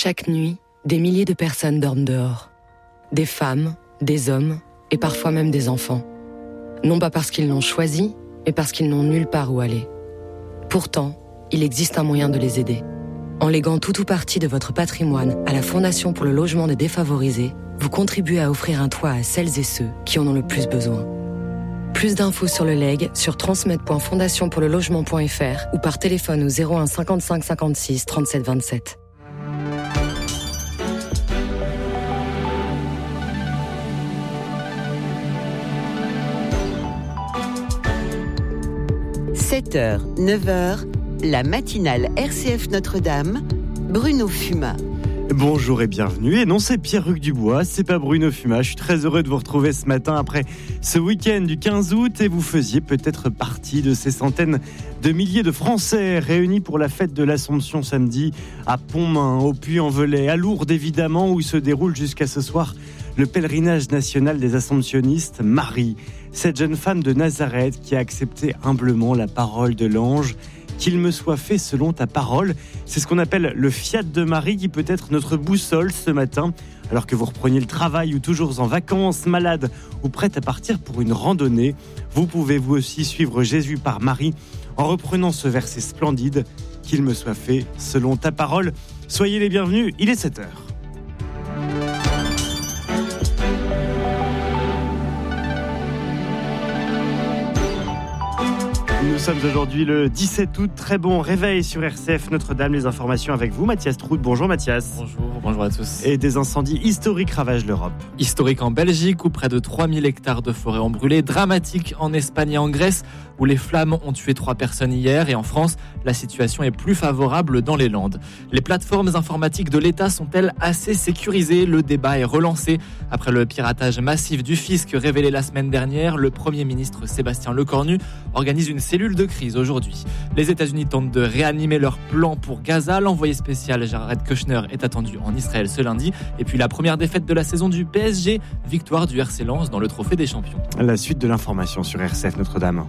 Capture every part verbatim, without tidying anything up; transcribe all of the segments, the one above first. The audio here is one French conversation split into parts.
Chaque nuit, des milliers de personnes dorment dehors. Des femmes, des hommes et parfois même des enfants. Non pas parce qu'ils l'ont choisi, mais parce qu'ils n'ont nulle part où aller. Pourtant, il existe un moyen de les aider. En léguant tout ou partie de votre patrimoine à la Fondation pour le logement des défavorisés, vous contribuez à offrir un toit à celles et ceux qui en ont le plus besoin. Plus d'infos sur le legs sur transmettre point fondation pour le logement point f r ou par téléphone au zéro un cinquante-cinq cinquante-six trente-sept vingt-sept. sept heures, neuf heures, la matinale R C F Notre-Dame, Bruno Fumat. Bonjour et bienvenue. Et non, c'est Pierre-Hugues Dubois, c'est pas Bruno Fumat. Je suis très heureux de vous retrouver ce matin après ce week-end du quinze août. Et vous faisiez peut-être partie de ces centaines de milliers de Français réunis pour la fête de l'Assomption samedi à Pontmain, au Puy-en-Velay, à Lourdes évidemment, où se déroule jusqu'à ce soir le pèlerinage national des Assomptionnistes. Marie, cette jeune femme de Nazareth qui a accepté humblement la parole de l'ange. Qu'il me soit fait selon ta parole. C'est ce qu'on appelle le fiat de Marie qui peut être notre boussole ce matin. Alors que vous repreniez le travail ou toujours en vacances, malade ou prête à partir pour une randonnée, vous pouvez vous aussi suivre Jésus par Marie en reprenant ce verset splendide. Qu'il me soit fait selon ta parole. Soyez les bienvenus, il est sept heures. Nous sommes aujourd'hui le dix-sept août, très bon réveil sur R C F Notre-Dame. Les informations avec vous, Mathias Trout. Bonjour Mathias. Bonjour, bonjour à tous. Et des incendies historiques ravagent l'Europe. Historique en Belgique où près de trois mille hectares de forêt ont brûlé. Dramatique en Espagne et en Grèce où les flammes ont tué trois personnes hier. Et en France, la situation est plus favorable dans les Landes. Les plateformes informatiques de l'État sont-elles assez sécurisées ? Le débat est relancé. Après le piratage massif du fisc révélé la semaine dernière, le Premier ministre Sébastien Lecornu organise une cellule de crise aujourd'hui. Les États-Unis tentent de réanimer leur plan pour Gaza. L'envoyé spécial Jared Kushner est attendu en Israël ce lundi. Et puis la première défaite de la saison du P S G, victoire du R C Lens dans le Trophée des Champions. La suite de l'information sur R C F Notre-Dame.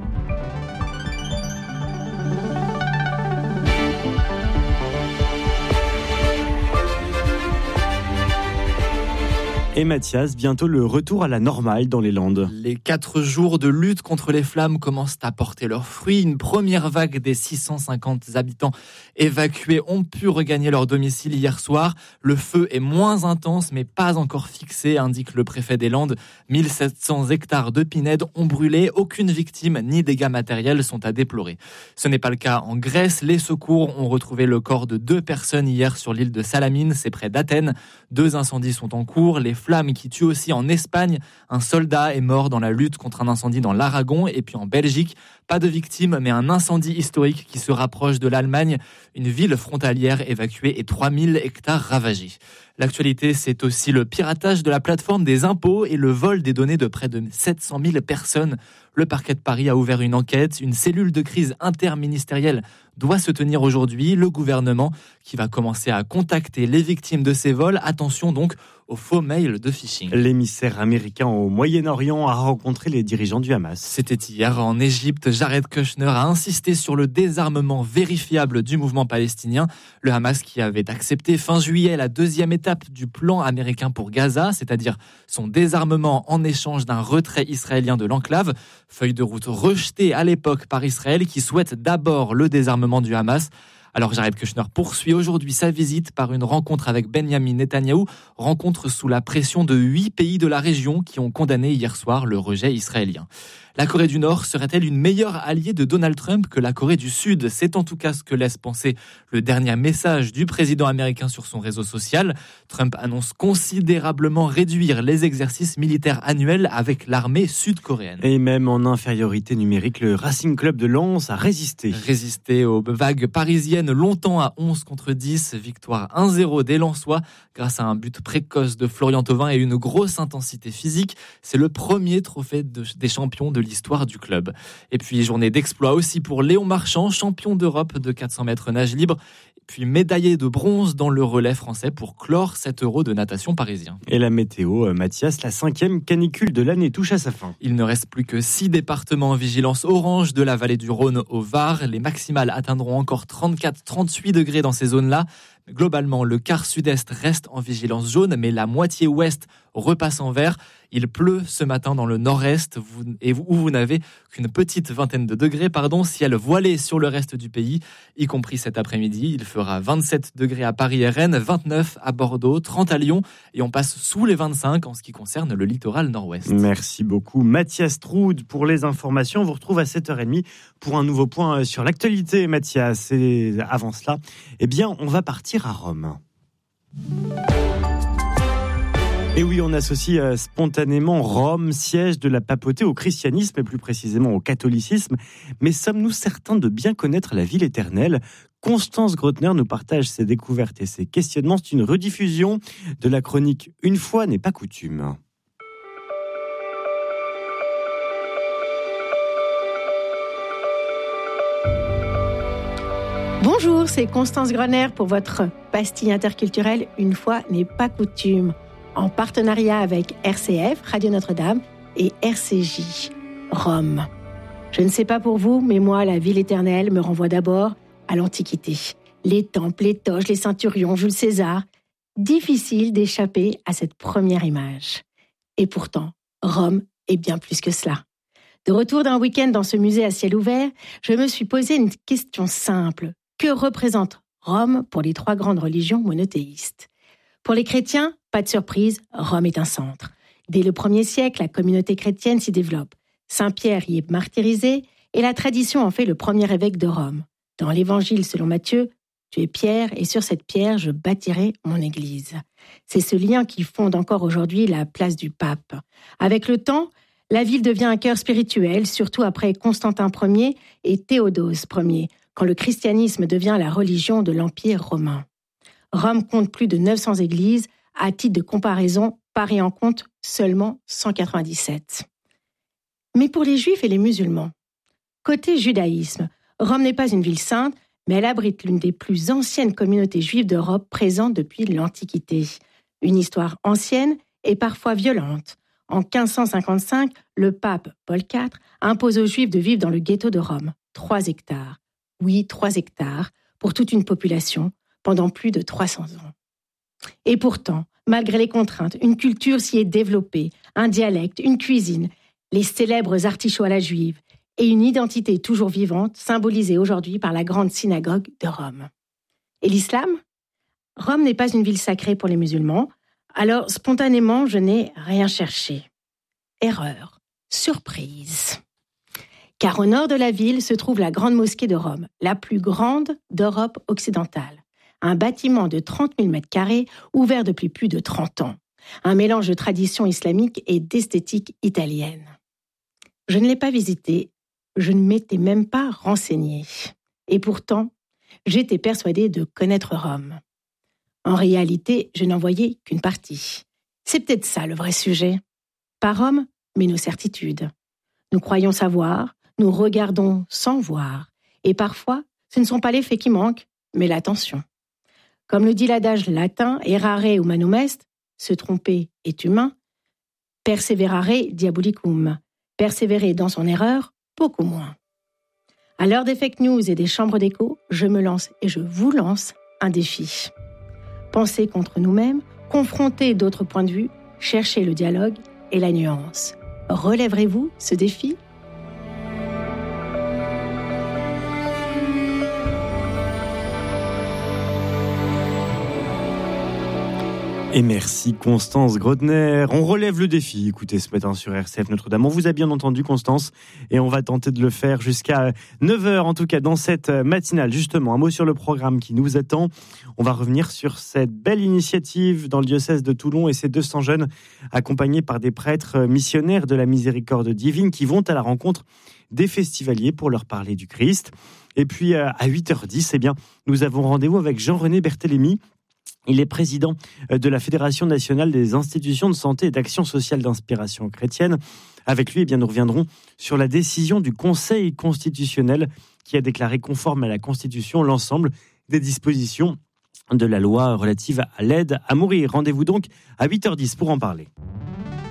Et Mathias, bientôt le retour à la normale dans les Landes. Les quatre jours de lutte contre les flammes commencent à porter leurs fruits. Une première vague des six cent cinquante habitants évacués ont pu regagner leur domicile hier soir. Le feu est moins intense mais pas encore fixé, indique le préfet des Landes. mille sept cents hectares de pinèdes ont brûlé. Aucune victime ni dégâts matériels sont à déplorer. Ce n'est pas le cas en Grèce. Les secours ont retrouvé le corps de deux personnes hier sur l'île de Salamine, c'est près d'Athènes. Deux incendies sont en cours. Les flamme qui tue aussi en Espagne. Un soldat est mort dans la lutte contre un incendie dans l'Aragon. Et puis en Belgique, pas de victimes, mais un incendie historique qui se rapproche de l'Allemagne. Une ville frontalière évacuée et trois mille hectares ravagés. L'actualité, c'est aussi le piratage de la plateforme des impôts et le vol des données de près de sept cent mille personnes. Le parquet de Paris a ouvert une enquête. Une cellule de crise interministérielle doit se tenir aujourd'hui. Le gouvernement qui va commencer à contacter les victimes de ces vols. Attention donc aux faux mails de phishing. L'émissaire américain au Moyen-Orient a rencontré les dirigeants du Hamas. C'était hier en Égypte. Jared Kushner a insisté sur le désarmement vérifiable du mouvement palestinien. Le Hamas qui avait accepté fin juillet la deuxième étape du plan américain pour Gaza, c'est-à-dire son désarmement en échange d'un retrait israélien de l'enclave. Feuille de route rejetée à l'époque par Israël qui souhaite d'abord le désarmement du Hamas. Alors Jared Kushner poursuit aujourd'hui sa visite par une rencontre avec Benyamin Netanyahou, rencontre sous la pression de huit pays de la région qui ont condamné hier soir le rejet israélien. La Corée du Nord serait-elle une meilleure alliée de Donald Trump que la Corée du Sud ? C'est en tout cas ce que laisse penser le dernier message du président américain sur son réseau social. Trump annonce considérablement réduire les exercices militaires annuels avec l'armée sud-coréenne. Et même en infériorité numérique, le Racing Club de Lens a résisté. Résisté aux vagues parisiennes longtemps à onze contre dix. Victoire un zéro des Lensois grâce à un but précoce de Florian Thauvin et une grosse intensité physique. C'est le premier trophée de, des champions de l'histoire du club. Et puis journée d'exploit aussi pour Léon Marchand, champion d'Europe de quatre cents mètres nage libre. Puis médaillé de bronze dans le relais français pour clore cet Euro de natation parisien. Et la météo, Mathias, la cinquième canicule de l'année touche à sa fin. Il ne reste plus que six départements en vigilance orange, de la vallée du Rhône au Var. Les maximales atteindront encore trente-quatre à trente-huit degrés dans ces zones-là. Globalement, le quart sud-est reste en vigilance jaune, mais la moitié ouest repasse en vert. Il pleut ce matin dans le nord-est vous, et vous, où vous n'avez qu'une petite vingtaine de degrés. Pardon, ciel voilé sur le reste du pays, y compris cet après-midi. Il fera vingt-sept degrés à Paris et Rennes, vingt-neuf à Bordeaux, trente à Lyon et on passe sous les vingt-cinq en ce qui concerne le littoral nord-ouest. Merci beaucoup Mathias Troud pour les informations. On vous retrouve à sept heures trente pour un nouveau point sur l'actualité, Mathias. Et avant cela, eh bien, on va partir à Rome. Et oui, on associe euh, spontanément Rome, siège de la papauté, au christianisme et plus précisément au catholicisme. Mais sommes-nous certains de bien connaître la ville éternelle ? Constance Grotner nous partage ses découvertes et ses questionnements. C'est une rediffusion de la chronique « Une fois n'est pas coutume ». Bonjour, c'est Constance Grotner pour votre pastille interculturelle « Une fois n'est pas coutume ». En partenariat avec R C F, Radio Notre-Dame, et R C J, Rome. Je ne sais pas pour vous, mais moi, la ville éternelle me renvoie d'abord à l'Antiquité. Les temples, les toges, les centurions, Jules César. Difficile d'échapper à cette première image. Et pourtant, Rome est bien plus que cela. De retour d'un week-end dans ce musée à ciel ouvert, je me suis posé une question simple. Que représente Rome pour les trois grandes religions monothéistes ? Pour les chrétiens, pas de surprise, Rome est un centre. Dès le premier siècle, la communauté chrétienne s'y développe. Saint Pierre y est martyrisé et la tradition en fait le premier évêque de Rome. Dans l'évangile selon Matthieu, tu es Pierre et sur cette pierre je bâtirai mon église. C'est ce lien qui fonde encore aujourd'hui la place du pape. Avec le temps, la ville devient un cœur spirituel, surtout après Constantin Ier et Théodose Ier, quand le christianisme devient la religion de l'Empire romain. Rome compte plus de neuf cents églises. À titre de comparaison, Paris en compte seulement cent quatre-vingt-dix-sept. Mais pour les Juifs et les musulmans, côté judaïsme, Rome n'est pas une ville sainte, mais elle abrite l'une des plus anciennes communautés juives d'Europe présentes depuis l'Antiquité. Une histoire ancienne et parfois violente. En quinze cent cinquante-cinq, le pape Paul quatre impose aux Juifs de vivre dans le ghetto de Rome. Trois hectares. Oui, trois hectares, pour toute une population, pendant plus de trois cents ans. Et pourtant, malgré les contraintes, une culture s'y est développée, un dialecte, une cuisine, les célèbres artichauts à la juive et une identité toujours vivante, symbolisée aujourd'hui par la grande synagogue de Rome. Et l'islam ? Rome n'est pas une ville sacrée pour les musulmans, alors spontanément, je n'ai rien cherché. Erreur, surprise. Car au nord de la ville se trouve la grande mosquée de Rome, la plus grande d'Europe occidentale. Un bâtiment de trente mille mètres carrés, ouvert depuis plus de trente ans. Un mélange de tradition islamique et d'esthétique italienne. Je ne l'ai pas visité, je ne m'étais même pas renseignée. Et pourtant, j'étais persuadée de connaître Rome. En réalité, je n'en voyais qu'une partie. C'est peut-être ça le vrai sujet. Pas Rome, mais nos certitudes. Nous croyons savoir, nous regardons sans voir. Et parfois, ce ne sont pas les faits qui manquent, mais l'attention. Comme le dit l'adage latin, errare humanum est, se tromper est humain, perseverare diabolicum, persévérer dans son erreur, beaucoup moins. À l'heure des fake news et des chambres d'écho, je me lance et je vous lance un défi. Penser contre nous-mêmes, confronter d'autres points de vue, chercher le dialogue et la nuance. Relèverez-vous ce défi ? Et merci Constance Grotner. On relève le défi, écoutez, ce matin sur R C F Notre-Dame. On vous a bien entendu Constance et on va tenter de le faire jusqu'à neuf heures en tout cas dans cette matinale. Justement, un mot sur le programme qui nous attend. On va revenir sur cette belle initiative dans le diocèse de Toulon et ces deux cents jeunes accompagnés par des prêtres missionnaires de la miséricorde divine qui vont à la rencontre des festivaliers pour leur parler du Christ. Et puis à huit heures dix, eh bien, nous avons rendez-vous avec Jean-René Berthélémy. Il est président de la Fédération nationale des institutions de santé et d'action sociale d'inspiration chrétienne. Avec lui, eh bien, nous reviendrons sur la décision du Conseil constitutionnel qui a déclaré conforme à la Constitution l'ensemble des dispositions de la loi relative à l'aide à mourir. Rendez-vous donc à huit heures dix pour en parler.